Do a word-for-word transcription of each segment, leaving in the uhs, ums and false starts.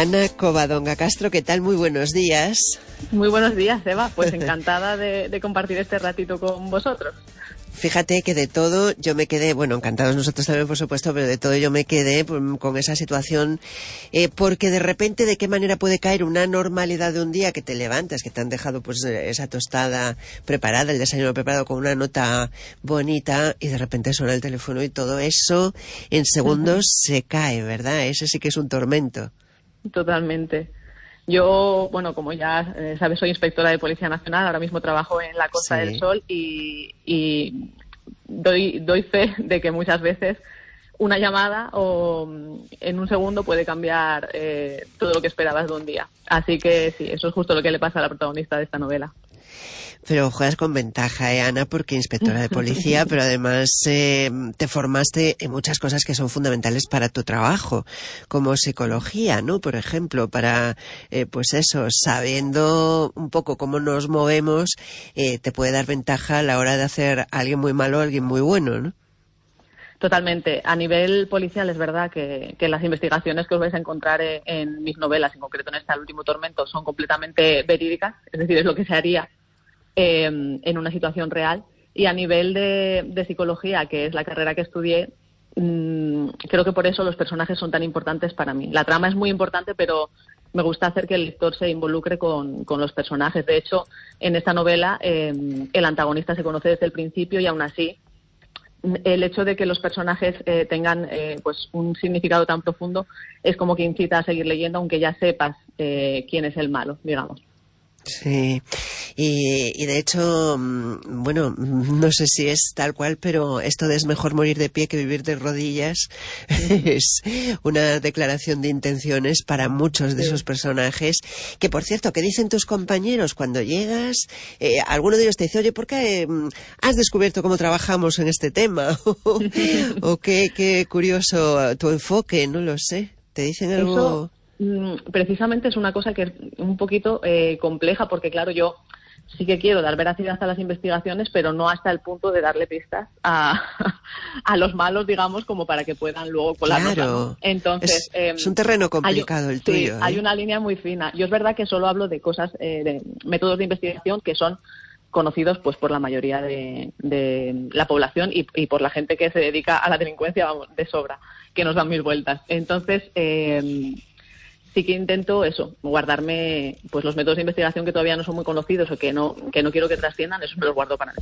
Ana Covadonga Castro, ¿qué tal? Muy buenos días. Muy buenos días, Eva. Pues encantada de, de compartir este ratito con vosotros. Fíjate que de todo yo me quedé, bueno, encantados nosotros también, por supuesto, pero de todo yo me quedé pues, con esa situación, eh, porque de repente, ¿de qué manera puede caer una normalidad de un día que te levantas, que te han dejado pues esa tostada preparada, el desayuno preparado con una nota bonita, y de repente suena el teléfono y todo eso en segundos se cae, ¿verdad? Ese sí que es un tormento. Totalmente. Yo, bueno, como ya eh, sabes, soy inspectora de Policía Nacional, ahora mismo trabajo en la Costa Sí. del Sol y, y doy, doy fe de que muchas veces una llamada o en un segundo puede cambiar eh, todo lo que esperabas de un día. Así que sí, eso es justo lo que le pasa a la protagonista de esta novela. Pero juegas con ventaja, ¿eh, Ana? Porque inspectora de policía, pero además eh, te formaste en muchas cosas que son fundamentales para tu trabajo, como psicología, ¿no? Por ejemplo, para, eh, pues eso, sabiendo un poco cómo nos movemos, eh, te puede dar ventaja a la hora de hacer a alguien muy malo o a alguien muy bueno, ¿no? Totalmente. A nivel policial es verdad que, que las investigaciones que os vais a encontrar en, en mis novelas, en concreto en esta El último tormento, son completamente verídicas, es decir, es lo que se haría Eh, en una situación real. Y a nivel de, de psicología, que es la carrera que estudié, mmm, creo que por eso los personajes son tan importantes para mí. La trama es muy importante, pero me gusta hacer que el lector se involucre con, con los personajes. De hecho, en esta novela eh, el antagonista se conoce desde el principio y aún así el hecho de que los personajes eh, tengan eh, pues un significado tan profundo es como que incita a seguir leyendo, aunque ya sepas eh, quién es el malo, digamos. Sí, y, y de hecho, bueno, no sé si es tal cual, pero esto de es mejor morir de pie que vivir de rodillas es una declaración de intenciones para muchos de Sí. esos personajes, que por cierto, ¿qué dicen tus compañeros cuando llegas? Eh, alguno de ellos te dice, oye, ¿por qué has descubierto cómo trabajamos en este tema? O qué, qué curioso tu enfoque, no lo sé. ¿Te dicen algo? Eso precisamente es una cosa que es un poquito eh, compleja, porque claro, yo sí que quiero dar veracidad a las investigaciones, pero no hasta el punto de darle pistas a, a los malos, digamos, como para que puedan luego colarnos. Claro. ¿No? Entonces, es, eh, es un terreno complicado hay, el tuyo. Sí, ¿eh? hay una línea muy fina. Yo es verdad que solo hablo de cosas, eh, de métodos de investigación que son conocidos pues por la mayoría de, de la población y, y por la gente que se dedica a la delincuencia, vamos, de sobra, que nos dan mil vueltas. Entonces, eh, sí que intento eso, guardarme pues los métodos de investigación que todavía no son muy conocidos o que no que no quiero que trasciendan, eso me los guardo para mí.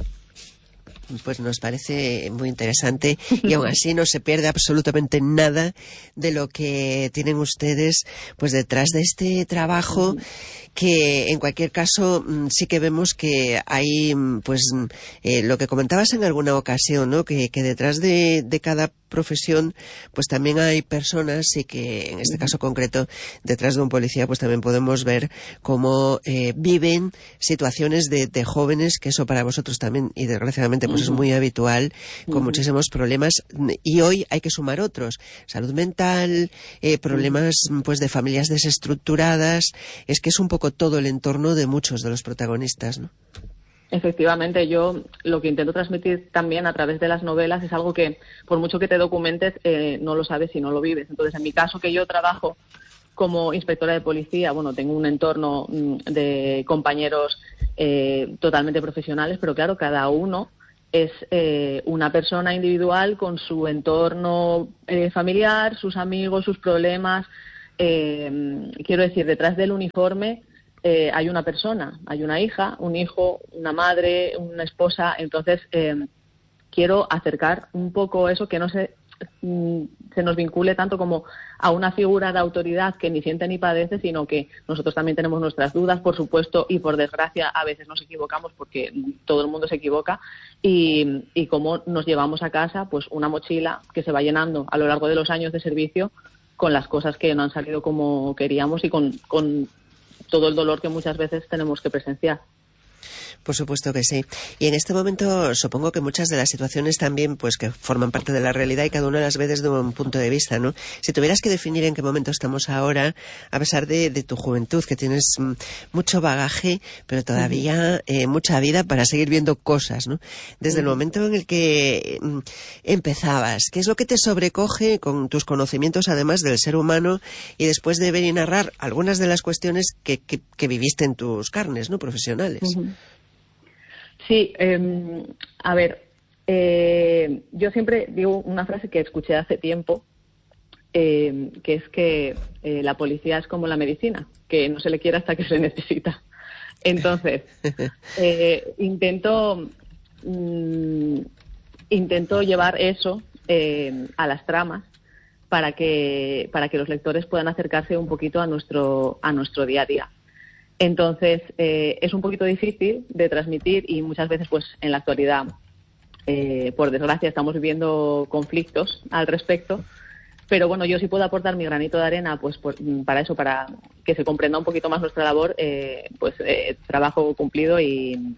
Pues nos parece muy interesante y aún así no se pierde absolutamente nada de lo que tienen ustedes pues detrás de este trabajo, que en cualquier caso sí que vemos que hay pues eh, lo que comentabas en alguna ocasión, ¿no? Que, que detrás de, de cada profesión pues también hay personas, y que en este caso concreto detrás de un policía pues también podemos ver cómo eh, viven situaciones de, de jóvenes, que eso para vosotros también y desgraciadamente pues uh-huh. es muy habitual, con uh-huh. muchísimos problemas, y hoy hay que sumar otros, salud mental, eh, problemas uh-huh. pues de familias desestructuradas. Es que es un poco todo el entorno de muchos de los protagonistas, ¿no? Efectivamente, yo lo que intento transmitir también a través de las novelas es algo que, por mucho que te documentes, eh, no lo sabes si no lo vives. Entonces, en mi caso, que yo trabajo como inspectora de policía, bueno, tengo un entorno mm, de compañeros eh, totalmente profesionales, pero claro, cada uno es eh, una persona individual con su entorno eh, familiar, sus amigos, sus problemas. Eh, quiero decir, detrás del uniforme Eh, hay una persona, hay una hija, un hijo, una madre, una esposa. Entonces eh, quiero acercar un poco eso, que no se, mm, se nos vincule tanto como a una figura de autoridad que ni siente ni padece, sino que nosotros también tenemos nuestras dudas, por supuesto, y por desgracia a veces nos equivocamos, porque todo el mundo se equivoca, y, y cómo nos llevamos a casa pues una mochila que se va llenando a lo largo de los años de servicio con las cosas que no han salido como queríamos y con, con todo el dolor que muchas veces tenemos que presenciar. Por supuesto que sí. Y en este momento supongo que muchas de las situaciones también pues que forman parte de la realidad y cada una las ve desde un punto de vista, ¿no? Si tuvieras que definir en qué momento estamos ahora, a pesar de, de tu juventud, que tienes mm, mucho bagaje, pero todavía uh-huh. eh, mucha vida para seguir viendo cosas, ¿no? Desde uh-huh. el momento en el que mm, empezabas, ¿qué es lo que te sobrecoge con tus conocimientos además del ser humano y después de ver y narrar algunas de las cuestiones que, que, que viviste en tus carnes, ¿no? Profesionales. Uh-huh. Sí, eh, a ver, eh, yo siempre digo una frase que escuché hace tiempo, eh, que es que eh, la policía es como la medicina, que no se le quiere hasta que se le necesita. Entonces, eh, intento, mm, intento llevar eso eh, a las tramas para que, para que los lectores puedan acercarse un poquito a nuestro, a nuestro día a día. Entonces, eh, es un poquito difícil de transmitir y muchas veces, pues, en la actualidad, eh, por desgracia, estamos viviendo conflictos al respecto. Pero bueno, yo sí puedo aportar mi granito de arena, pues, por, para eso, para que se comprenda un poquito más nuestra labor, eh, pues, eh, trabajo cumplido y,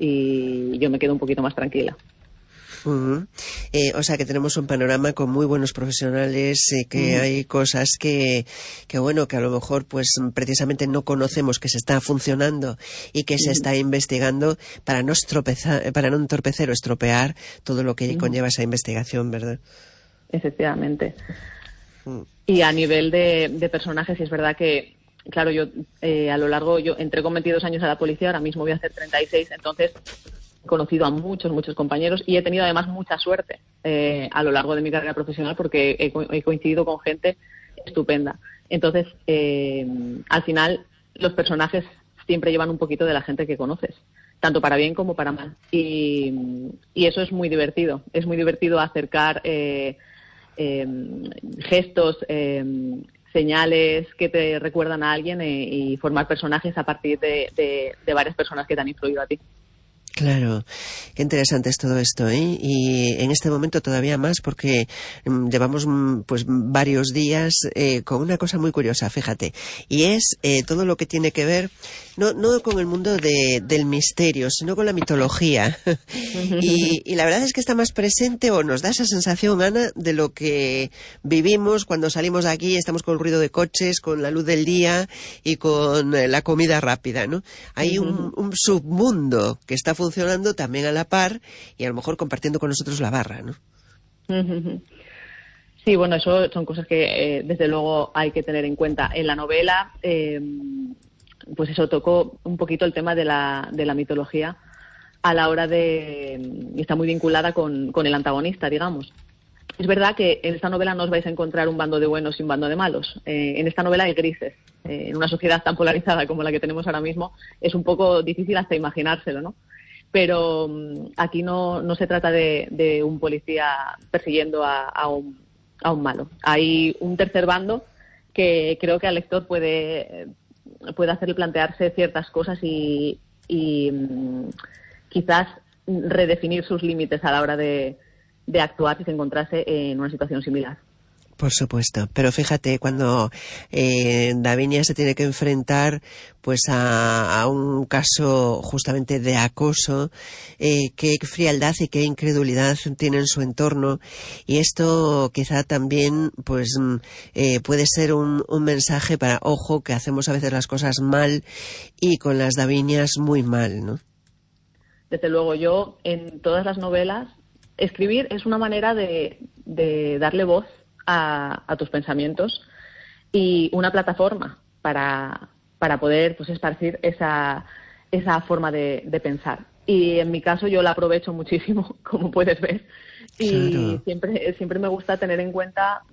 y yo me quedo un poquito más tranquila. Uh-huh. Eh, o sea que tenemos un panorama con muy buenos profesionales, eh, que uh-huh. hay cosas que, que bueno, que a lo mejor pues precisamente no conocemos que se está funcionando y que uh-huh. se está investigando para no estropezar, para no entorpecer o estropear todo lo que uh-huh. conlleva esa investigación, ¿verdad? Efectivamente. Uh-huh. Y a nivel de, de personajes, sí es verdad que, claro, yo eh, a lo largo, yo entré con veintidós años a la policía, ahora mismo voy a hacer treinta y seis, entonces he conocido a muchos, muchos compañeros y he tenido además mucha suerte eh, a lo largo de mi carrera profesional porque he, he coincidido con gente estupenda. Entonces, eh, al final, los personajes siempre llevan un poquito de la gente que conoces, tanto para bien como para mal. Y, y eso es muy divertido. Es muy divertido acercar eh, eh, gestos, eh, señales que te recuerdan a alguien eh, y formar personajes a partir de, de, de varias personas que te han influido a ti. Claro, qué interesante es todo esto, ¿eh? Y en este momento todavía más porque mmm, llevamos mmm, pues varios días eh, con una cosa muy curiosa, fíjate, y es eh, todo lo que tiene que ver no no con el mundo de, del misterio, sino con la mitología. y, y la verdad es que está más presente o nos da esa sensación, Ana, de lo que vivimos cuando salimos de aquí, estamos con el ruido de coches, con la luz del día y con eh, la comida rápida, ¿no? Hay un, un submundo que está funcionando también a la par y a lo mejor compartiendo con nosotros la barra, ¿no? Sí, bueno, eso son cosas que eh, desde luego hay que tener en cuenta. En la novela, eh, pues eso tocó un poquito el tema de la, de la mitología a la hora de... y está muy vinculada con, con el antagonista, digamos. Es verdad que en esta novela no os vais a encontrar un bando de buenos y un bando de malos. Eh, en esta novela hay grises. Eh, en una sociedad tan polarizada como la que tenemos ahora mismo es un poco difícil hasta imaginárselo, ¿no? Pero um, aquí no, no se trata de, de un policía persiguiendo a, a, un, a un malo. Hay un tercer bando que creo que al lector puede, puede hacerle plantearse ciertas cosas y, y um, quizás redefinir sus límites a la hora de, de actuar si se encontrase en una situación similar. Por supuesto, pero fíjate, cuando eh, Davinia se tiene que enfrentar pues a, a un caso justamente de acoso, eh, qué frialdad y qué incredulidad tiene en su entorno, y esto quizá también pues eh, puede ser un, un mensaje para, ojo, que hacemos a veces las cosas mal y con las Davinias muy mal, ¿no? Desde luego, yo en todas las novelas, escribir es una manera de, de darle voz A, a tus pensamientos y una plataforma para, para poder pues esparcir esa, esa forma de, de pensar. Y en mi caso yo la aprovecho muchísimo, como puedes ver, y claro. siempre, siempre me gusta tener en cuenta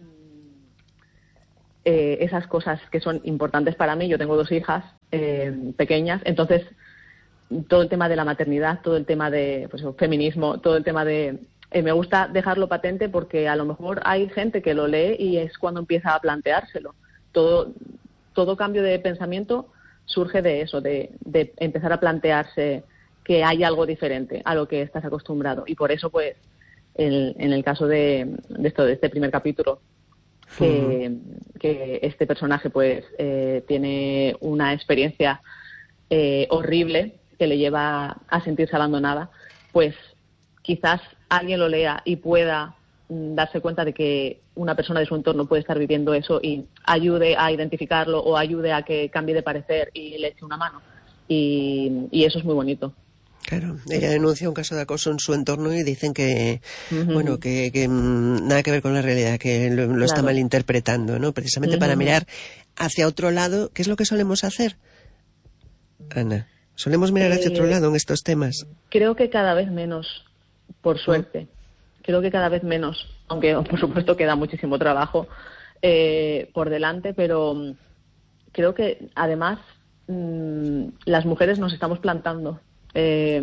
eh, esas cosas que son importantes para mí. Yo tengo dos hijas eh, pequeñas, entonces todo el tema de la maternidad, todo el tema de pues, feminismo, todo el tema de... Eh, me gusta dejarlo patente porque a lo mejor hay gente que lo lee y es cuando empieza a planteárselo. Todo, todo cambio de pensamiento surge de eso, de, de empezar a plantearse que hay algo diferente a lo que estás acostumbrado. Y por eso, pues, el, en el caso de, de esto, de este primer capítulo, que, uh-huh. que este personaje, pues, eh, tiene una experiencia eh, horrible que le lleva a sentirse abandonada, pues quizás alguien lo lea y pueda mm, darse cuenta de que una persona de su entorno puede estar viviendo eso y ayude a identificarlo o ayude a que cambie de parecer y le eche una mano. Y, y eso es muy bonito. Claro, ella denuncia un caso de acoso en su entorno y dicen que, uh-huh. bueno, que, que mmm, nada que ver con la realidad, que lo, lo claro. está malinterpretando, ¿no? Precisamente uh-huh. para mirar hacia otro lado, ¿qué es lo que solemos hacer, Ana? ¿Solemos mirar hacia eh, otro lado en estos temas? Creo que cada vez menos, por suerte. ¿Oh? Creo que cada vez menos, aunque por supuesto queda muchísimo trabajo eh, por delante, pero creo que además mmm, las mujeres nos estamos plantando. Eh,